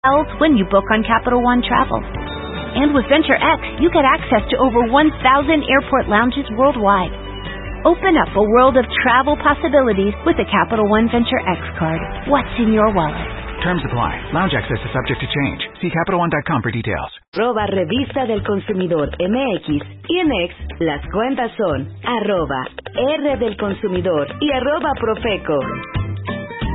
miles when you book on Capital One Travel. And with Venture X, you get access to over 1,000 airport lounges worldwide. Open up a world of travel possibilities with a Capital One Venture X card. What's in your wallet? Terms apply. Lounge access is subject to change. See CapitalOne.com for details. @Revista del Consumidor MX y en X las cuentas son @R del Consumidor y @Profeco.